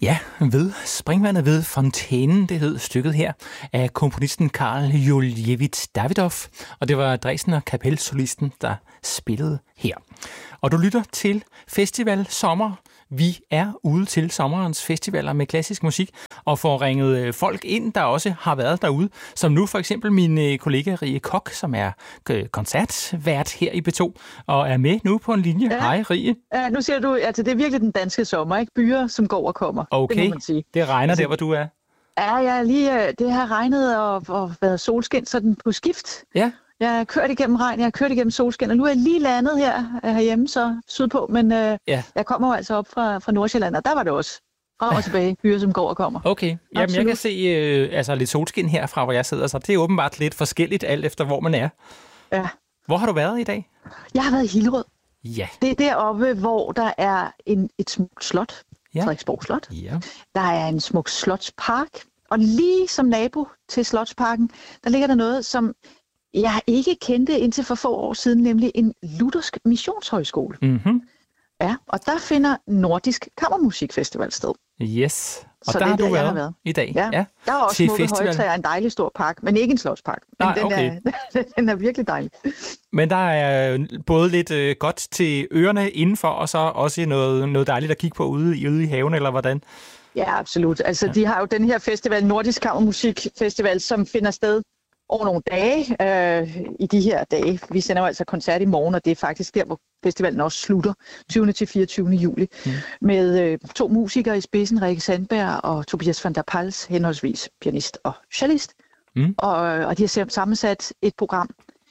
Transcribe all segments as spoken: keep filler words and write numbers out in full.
Ja, ved Springvandet ved Fontænen, det hed stykket her, af komponisten Karl Juljevits Davidov, og det var Dresdner Kapelsolisten, der spillede her. Og du lytter til Festival Sommer. Vi er ude til sommerens festivaler med klassisk musik, og får ringet folk ind, der også har været derude, som nu for eksempel min kollega Rie Koch, som er koncertvært her i B to, og er med nu på en linje. Ja. Hej, Rie. Ja, nu siger du, altså det er virkelig den danske sommer, ikke? Byer, som går og kommer. Okay, det må man sige. Det regner altså, der, hvor du er. Ja, ja, lige det har regnet og, og været solskin sådan på skift. Ja. Jeg har kørt igennem regn, jeg har kørt igennem solskin, og nu er jeg lige landet her herhjemme, så sydpå, men øh, ja. jeg kommer jo altså op fra, fra Nordsjælland, og der var det også frem og tilbage, byer, som går og kommer. Okay, jamen Absolut. Jeg kan se øh, altså lidt solskin herfra, hvor jeg sidder, så det er åbenbart lidt forskelligt, alt efter hvor man er. Ja. Hvor har du været i dag? Jeg har været i Hillerød. Ja. Det er deroppe, hvor der er en, et smukt slot, ja. Frederiksborg Slot. Ja. Der er en smuk slotspark, og lige som nabo til slotsparken, der ligger der noget, som jeg ikke kendte indtil for få år siden, nemlig en luthersk missionshøjskole. Mm-hmm. Ja, og der finder Nordisk Kammermusikfestival sted. Yes, og så der det har der, du været, har været i dag. Ja, ja. Der er også smukke højtager, en dejlig stor park, men ikke en slotspark. Men Nej, den, okay. er, den er virkelig dejlig. Men der er både lidt øh, godt til ørerne indenfor, og så også noget, noget dejligt at kigge på ude, ude i haven, eller hvordan? Ja, absolut. Altså, ja. De har jo den her festival, Nordisk Kammermusikfestival, som finder sted over nogle dage øh, i de her dage. Vi sender jo altså koncert i morgen, og det er faktisk der, hvor festivalen også slutter, tyvende til fireogtyvende juli, mm. med øh, to musikere i spidsen, Rikke Sandberg og Tobias van der Pals, henholdsvis pianist og cellist. Mm. Og, og de har sammensat et program,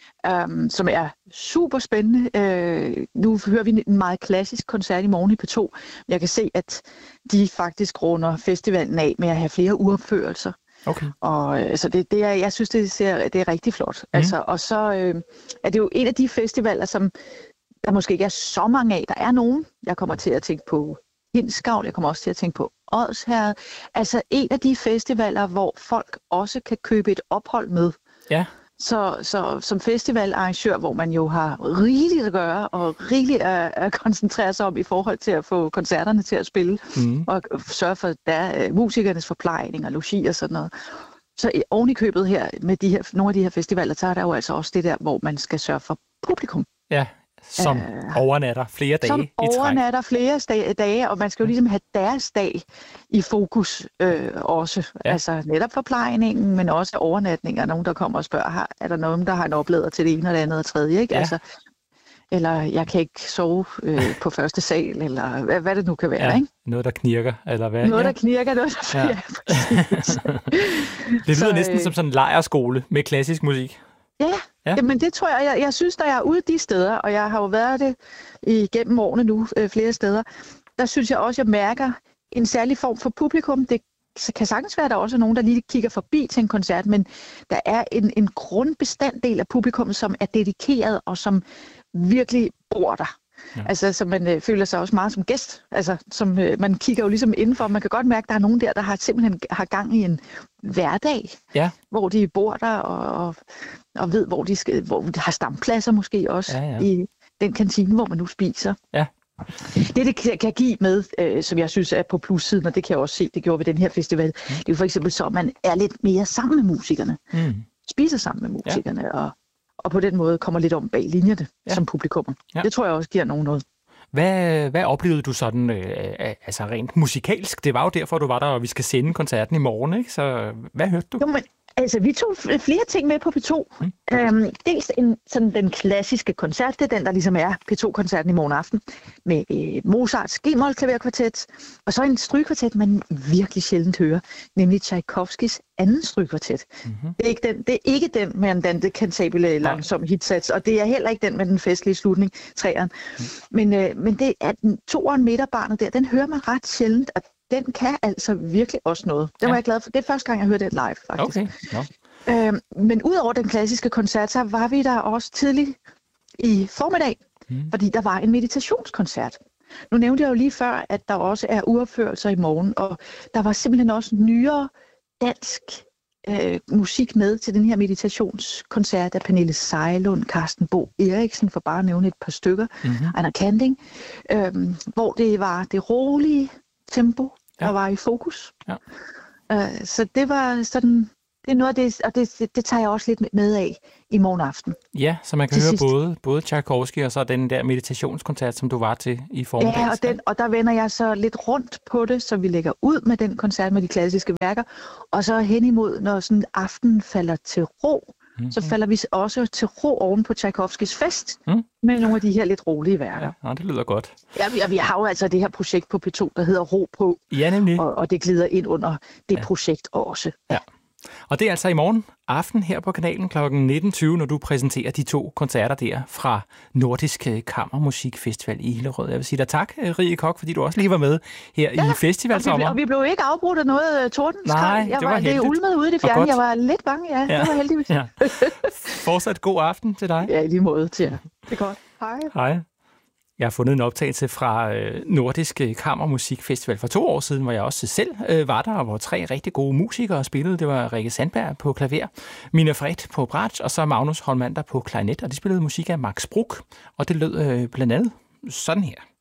um, som er super spændende. Uh, nu hører vi en meget klassisk koncert i morgen i P to. Jeg kan se, at de faktisk runder festivalen af med at have flere uropførelser. Okay. Og altså det, det er, jeg synes, det, ser, det er rigtig flot. Mm. Altså, og så øh, er det jo en af de festivaler, som der måske ikke er så mange af. Der er nogen. Jeg kommer til at tænke på Hindsgavl, jeg kommer også til at tænke på Odsherred. Altså en af de festivaler, hvor folk også kan købe et ophold med. Ja. Så, så som festivalarrangør, hvor man jo har rigeligt at gøre, og rigeligt at, at koncentrere sig om i forhold til at få koncerterne til at spille, mm. og sørge for der, uh, musikernes forplejning og logi og sådan noget. Så oven i købet her, med de her, nogle af de her festivaler, så er der jo altså også det der, hvor man skal sørge for publikum. Ja, som uh, overnatter flere dage som i træk. Som overnatter flere sta- dage, og man skal jo ligesom have deres dag i fokus øh, også. Ja. Altså netop forplejningen, men også overnatninger. Nogen, der kommer og spørger, er der nogen, der har en oplader til det ene og det andet og tredje, ikke? Ja. Altså, eller jeg kan ikke sove øh, på første sal, eller hvad, hvad det nu kan være, ja, ikke? Noget, der knirker, eller hvad? Noget, ja. der knirker, noget, der... Ja, ja præcis. Det lyder så, næsten øh... som sådan en lejrskole med klassisk musik. Ja, ja. Jamen det tror jeg, jeg, jeg synes, når jeg er ude de steder, og jeg har jo været det igennem årene nu øh, flere steder, der synes jeg også, jeg mærker en særlig form for publikum. Det kan sagtens være, at der også er nogen, der lige kigger forbi til en koncert, men der er en, en grundbestanddel af publikum, som er dedikeret og som virkelig bor der. Ja. Altså, så man øh, føler sig også meget som gæst. Altså, som, øh, man kigger jo ligesom indenfor. Man kan godt mærke, at der er nogen der, der har simpelthen har gang i en hverdag, ja. Hvor de bor der og, og, og ved, hvor de, skal, hvor de har stampladser måske også ja, ja. I den kantine, hvor man nu spiser. Ja. Det, det kan give med, øh, som jeg synes er på plussiden, og det kan jeg også se, det gjorde ved den her festival, mm. det er jo for eksempel så, at man er lidt mere sammen med musikerne. Mm. Spiser sammen med musikerne, ja. og og på den måde kommer lidt om bag linjerne ja. Som publikum. Ja. Det tror jeg også giver nogen noget. Hvad, hvad oplevede du sådan, øh, altså rent musikalsk? Det var jo derfor, du var der, og vi skal sende koncerten i morgen, ikke? Så hvad hørte du? Jo, men, altså, vi tog flere ting med på P to. Mm. Øhm, dels en, sådan den klassiske koncert, det er den, der ligesom er P to-koncerten i morgen aften, med øh, Mozarts G-mol klaverkvartet, og så en strygekvartet, man virkelig sjældent hører, nemlig Tchaikovskis anden strygekvartet. Mm-hmm. Det er ikke den, det er ikke den med Andante cantabile langsom hitsats, og det er heller ikke den med den festlige slutning, træeren. Mm. Men, øh, men det er den toeren midterbarnet der, den hører man ret sjældent, og den kan altså virkelig også noget. Det var ja. Jeg glad for. Det er første gang, jeg hørte det live, faktisk. Okay. No. Øhm, men udover den klassiske koncert, så var vi der også tidligt i formiddag, mm. fordi der var en meditationskoncert. Nu nævnte jeg jo lige før, at der også er uropførelser i morgen, og der var simpelthen også nyere dansk øh, musik med til den her meditationskoncert af Pernille Sejlund, Carsten Bo Eriksen, for bare at nævne et par stykker, mm-hmm. Anna Kanding, øh, hvor det var det rolige tempo, ja. der var i fokus. Ja. Uh, så det var sådan, det er noget af det, og det, det, det tager jeg også lidt med af i morgen aften. Ja, så man kan til høre sidst. både, både Tchaikovsky og så den der meditationskoncert, som du var til i formiddags. Ja, og, den, og der vender jeg så lidt rundt på det, så vi lægger ud med den koncert med de klassiske værker, og så hen imod, når sådan aftenen falder til ro, mm-hmm. så falder vi også til ro oven på Tchaikovskys fest, mm. med nogle af de her lidt rolige værker. Ja, det lyder godt. Ja, vi, vi har jo altså det her projekt på P to, der hedder Ro på. Ja, nemlig. Og, og det glider ind under det ja. projekt også. Ja. Og det er altså i morgen aften her på kanalen klokken nitten tyve, når du præsenterer de to koncerter der fra Nordisk Kammermusikfestival i Hillerød. Jeg vil sige dig tak, Rie Koch, fordi du også lige var med her ja, i festivalsommer. Og vi, og vi blev ikke afbrudt af noget tordenskrald. Nej, jeg det var, var heldigt. Det ulmede ude i det fjerne. Jeg var lidt bange, ja. ja. Det var heldigvis. Ja. Fortsat god aften til dig. Ja, i lige måde til jer. Det er godt. Hej. Hej. Jeg har fundet en optagelse fra øh, Nordisk Kammermusikfestival for to år siden, hvor jeg også selv øh, var der, og hvor tre rigtig gode musikere spillede. Det var Rikke Sandberg på klaver, Mina Fred på bratsch, og så Magnus Holmander på klarinet, og de spillede musik af Max Bruch, og det lød øh, blandt andet sådan her.